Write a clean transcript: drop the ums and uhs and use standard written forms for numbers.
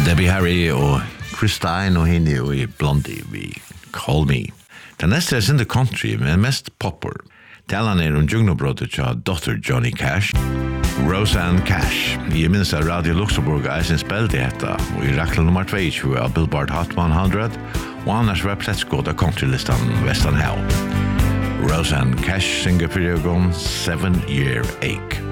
Debbie Harry og Christine og henne og Blondie vi Call Me. Den neste in the country, men mest popper. Talan jungnobrottet til Dr. Johnny Cash. Roseanne Cash. Jeg minns at Radio Luxembourg eisen spilte dette, og I rakla nummer 22 av Billboard Hot 100, og annars var pletsgått av countrylistan Western Hell. Roseanne Cash synger perioden 7 Year Ache.